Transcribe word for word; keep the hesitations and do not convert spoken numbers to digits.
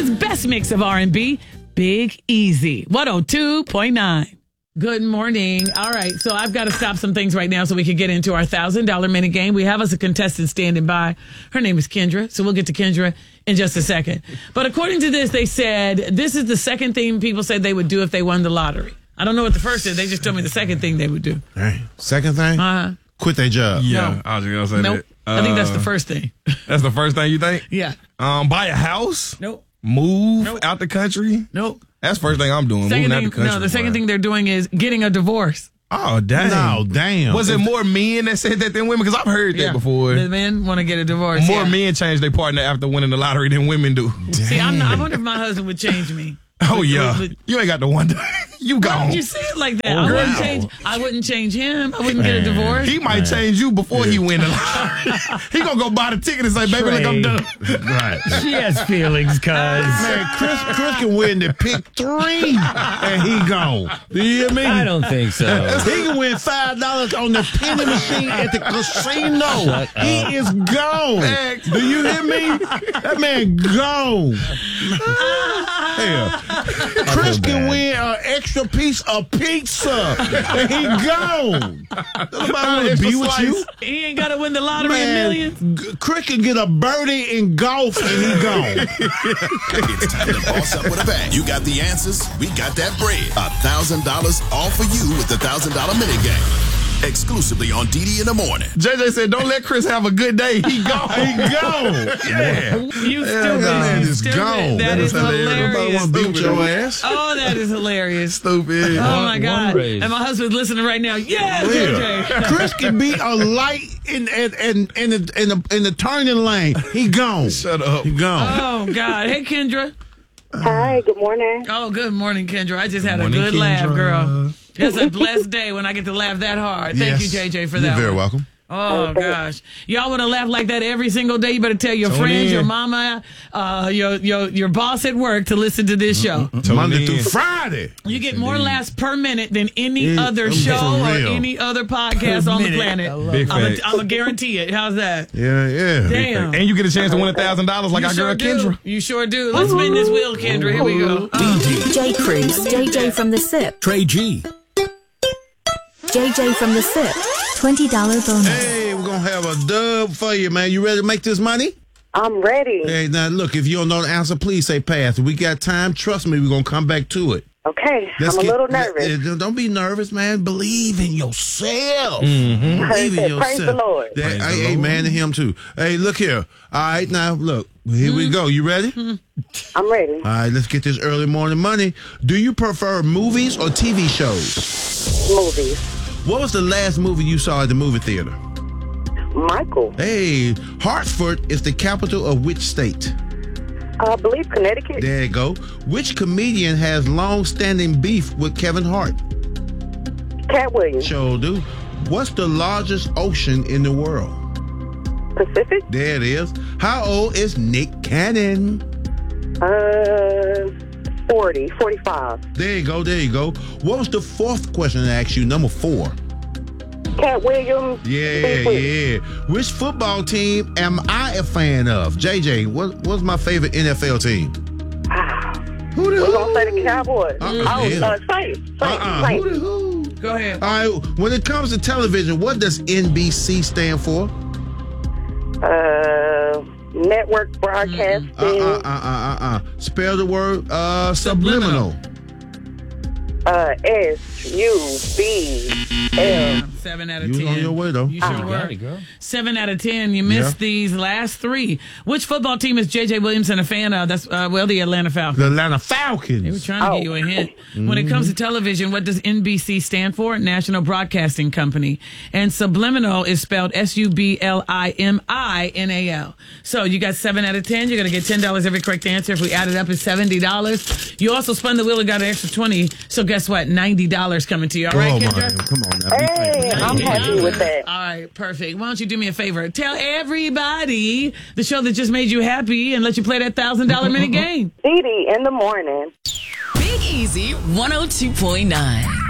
America's best mix of R and B, Big Easy, one oh two point nine. Good morning. All right, so I've got to stop some things right now so we can get into our one thousand dollars minute game. We have us a contestant standing by. Her name is Kendra, so we'll get to Kendra in just a second. But according to this, they said this is the second thing people said they would do if they won the lottery. I don't know what the first is. They just told me the second thing they would do. Hey, second thing? Uh-huh. Quit their job. Yeah, No. I was just going to say Nope. that. I think that's Uh, the first thing. That's the first thing you think? Yeah. Um, buy a house? Nope. Move Nope. out the country? Nope. That's the first thing I'm doing. Second moving thing, out the country. no, the second boy. thing they're doing is getting a divorce. Oh, dang. No, damn. Was it more men that said that than women? Because I've heard that before. The men want to get a divorce. More yeah. men change their partner after winning the lottery than women do. See, I'm not, I wonder if my husband would change me. Oh, Would- yeah. would- You ain't got to wonder. You Why gone. would you say it like that? Oh, I wouldn't wow. change. I wouldn't change him. I wouldn't get a divorce. He might change you before he win the lottery. He gonna go buy the ticket and say, baby, look, I'm done. Right. She has feelings, cuz. Man, Chris, Chris can win the pick three, and he gone. Do you hear me? I don't think so. He can win five dollars on the penny machine at the casino. Shut He up. is gone. Do you hear me? That man gone. Hell, Chris can win an extra piece of pizza, and he gone. Nobody want to be with you. He ain't got to win the lottery in Man, millions. G- Chris can get a birdie in golf, and he gone. It's time to boss up with a bang. You got the answers, we got that bread. A thousand dollars all for you with the thousand dollar minute game. Exclusively on D D in the morning. J J said, don't let Chris have a good day. He gone. He gone. Yeah. You Yeah, stupid. that man You is stupid. gone. That is hilarious. Nobody hilarious. want to beat your ass. Oh, that is hilarious. Stupid. Oh my One God! raise. And my husband's listening right now. Yeah, Yeah. J J. Chris can be a light in in in, in, the, in the in the turning lane. He gone. Shut up. He gone. Oh God! Hey, Kendra. Hi, good morning. Oh, good morning, Kendra. I just had Morning, a good laugh, Kendra. girl. It's a blessed day when I get to laugh that hard. Thank Yes. you, J J, for You're that. very one. welcome. Oh gosh, y'all want to laugh like that every single day? You better tell your Tune friends, in. your mama, uh, your your your boss at work to listen to this show. Tune Monday in. through Friday. You get more laughs per minute than any Yeah, other I'm show for or real. any other podcast on the minute. planet. I love Big I'm facts. gonna guarantee it. How's that? Yeah, yeah. Damn. And you get a chance to win a thousand dollars like you our sure girl do. Kendra. You sure do. Let's spin this wheel, Kendra. Here we go. Oh. J. Cruz, J J from the S I P. Trey G. J J from the S I P. twenty dollars bonus. Hey, we're gonna have a dub for you, man. You ready to make this money? I'm ready. Hey, now look, if you don't know the answer, please say pass. If we got time, trust me, we're gonna come back to it. Okay, Let's I'm a get- little nervous. uh, Don't be nervous, man. Believe in yourself. Mm-hmm. Believe in yourself. Praise the Lord. That, Praise hey, the hey, Lord. man, to him too. Hey, look here. All right, now look. Here we go. You ready? I'm ready. All right, let's get this early morning money. Do you prefer movies or T V shows? Movies. What was the last movie you saw at the movie theater? Michael. Hey, Hartford is the capital of which state? I believe Connecticut. There you go. Which comedian has long-standing beef with Kevin Hart? Cat Williams. Sure do. What's the largest ocean in the world? Pacific. There it is. How old is Nick Cannon? Uh, forty, forty-five. There you go. There you go. What was the fourth question I asked you? Number four. Cat Williams. Yeah, Beef with- yeah. Which football team am I a fan of? J J, what, what's my favorite N F L team? Who the We're gonna say the Cowboys. Uh-uh, oh, hell. uh, Saints. Saints. Uh-uh. Who Saints. the who? Go ahead. All right, when it comes to television, what does N B C stand for? Uh, network broadcasting. Uh, uh, uh, uh, uh, uh. Spell the word uh, subliminal. Uh, S U B L. Seven out of You was ten. on your way, though. You sure You were. got it, girl. Seven out of ten. You missed Yeah. these last three. Which football team is J J Williamson a fan of? That's uh, well, the Atlanta Falcons. The Atlanta They were Falcons. trying to Oh. give you a hint. When it comes to television, what does N B C stand for? National Broadcasting Company. And subliminal is spelled S U B L I M I N A L. So you got seven out of ten. You're going to get ten dollars every correct answer. If we add it up, it's seventy dollars. You also spun the wheel and got an extra twenty. So guess what? ninety dollars coming to you. All right, Oh, Kendra? man. Come on now. Be Hey, thankful. I'm happy with that. All right, perfect. Why don't you do me a favor? Tell everybody the show that just made you happy and let you play that one thousand dollars minute game. D D in the morning. Big Easy one oh two point nine.